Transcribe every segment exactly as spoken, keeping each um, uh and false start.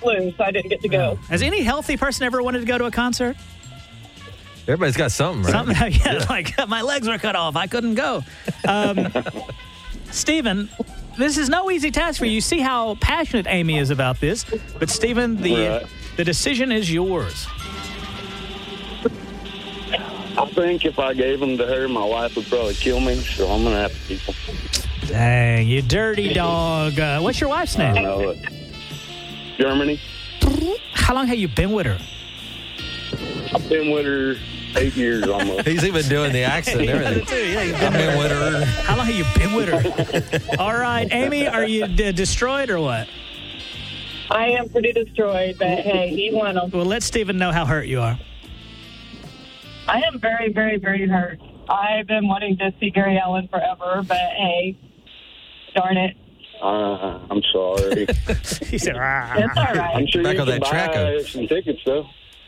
flu, so I didn't get to go. Has any healthy person ever wanted to go to a concert? Everybody's got something, right? Something, yeah, yeah. Like my legs were cut off. I couldn't go. Um, Stephen, this is no easy task for you. You see how passionate Amy is about this. But, Stephen, the, Right. the decision is yours. I think if I gave them to her, my wife would probably kill me, so I'm going to have to keep them. Dang, you dirty dog. Uh, what's your wife's I name? know it. Germany. How long have you been with her? I've been with her eight years almost. He's even doing the accent and everything. Too. Yeah, you've I've been been with her. How long have you been with her? All right, Amy, are you d- destroyed or what? I am pretty destroyed, but hey, he won them. Well, let Stephen know how hurt you are. I am very, very, very hurt. I've been wanting to see Gary Allen forever, but hey, darn it. Uh, I'm sorry. He said, "Rah." It's all I'm right. sure Back you on can that track, buy though. some tickets, though.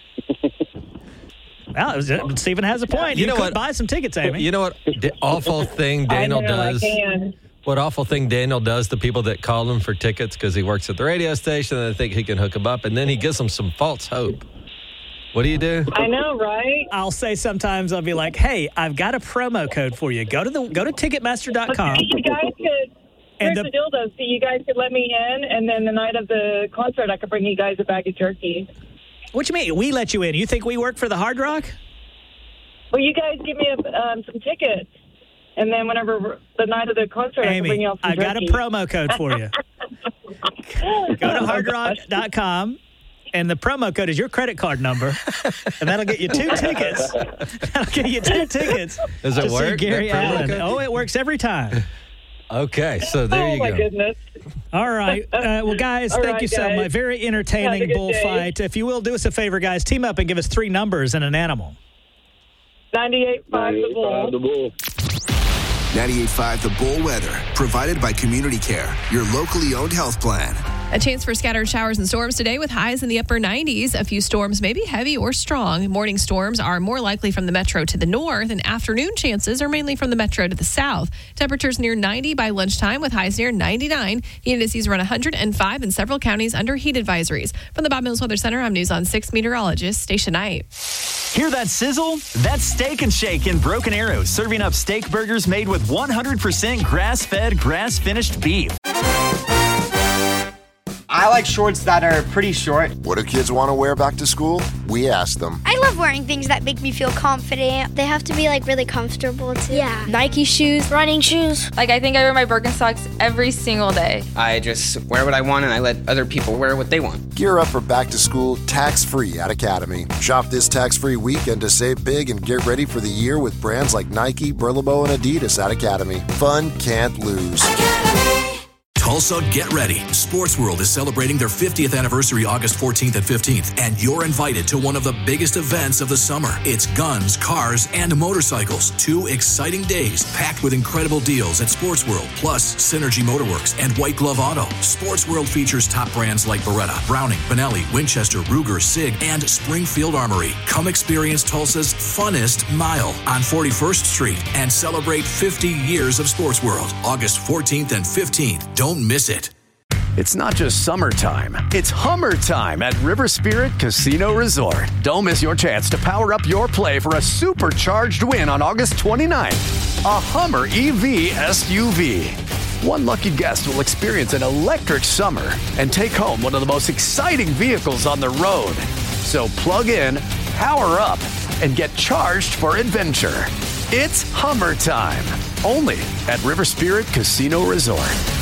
Well, it was, uh, Stephen has a point. You You, know could what? buy some tickets, Amy. You know what d- awful thing Daniel I know, does? I can. What awful thing Daniel does to people that call him for tickets because he works at the radio station and they think he can hook them up, and then he gives them some false hope. What do you do? I know, right? I'll say sometimes I'll be like, "Hey, I've got a promo code for you. Go to the go to Ticketmaster dot But com." you guys could. And Here's the- the deal, though. So you guys could let me in, and then the night of the concert, I could bring you guys a bag of turkey. What you mean? We let you in? You think we work for the Hard Rock? Well, you guys give me a, um, some tickets, and then whenever the night of the concert, I can bring Amy, you all some I got a turkey. promo code for you. Go to hard rock dot com, and the promo code is your credit card number, and that'll get you two tickets. That'll get you two tickets. Does it to see work, Gary that promo Allen. code? Oh, it works every time. Okay, so there Oh, you my go. goodness. All right. Uh, well, guys, All thank right, you so guys. much. Very Have entertaining a good day. bullfight. If you will, do us a favor, guys. Team up and give us three numbers and an animal. ninety-eight point five The Bull. The Bull. ninety-eight point five The Bull weather, provided by Community Care, your locally owned health plan. A chance for scattered showers and storms today with highs in the upper nineties. A few storms may be heavy or strong. Morning storms are more likely from the metro to the north, and afternoon chances are mainly from the metro to the south. Temperatures near ninety by lunchtime with highs near ninety-nine. Heat indices run one hundred five in several counties under heat advisories. From the Bob Mills Weather Center, I'm News on six meteorologist Stacia Knight. Hear that sizzle? That's Steak and Shake in Broken Arrow, serving up steak burgers made with one hundred percent grass-fed, grass-finished beef. I like shorts that are pretty short. What do kids want to wear back to school? We ask them. I love wearing things that make me feel confident. They have to be like really comfortable too. Yeah. Nike shoes, running shoes. Like I think I wear my Birkenstocks every single day. I just wear what I want and I let other people wear what they want. Gear up for back to school tax-free at Academy. Shop this tax-free weekend to save big and get ready for the year with brands like Nike, Burlebo, and Adidas at Academy. Fun can't lose. Academy. Tulsa, get ready. Sports World is celebrating their fiftieth anniversary August fourteenth and fifteenth, and you're invited to one of the biggest events of the summer. It's guns, cars, and motorcycles. Two exciting days packed with incredible deals at Sports World, plus Synergy Motorworks and White Glove Auto. Sports World features top brands like Beretta, Browning, Benelli, Winchester, Ruger, Sig, and Springfield Armory. Come experience Tulsa's funnest mile on forty-first Street and celebrate fifty years of Sports World, August fourteenth and fifteenth. Don't miss it. It's not just summertime, it's Hummer time at River Spirit Casino Resort. Don't miss your chance to power up your play for a supercharged win on August twenty-ninth. A Hummer E V S U V. One lucky guest will experience an electric summer and take home one of the most exciting vehicles on the road. So plug in, power up, and get charged for adventure. It's Hummer time, only at River Spirit Casino Resort.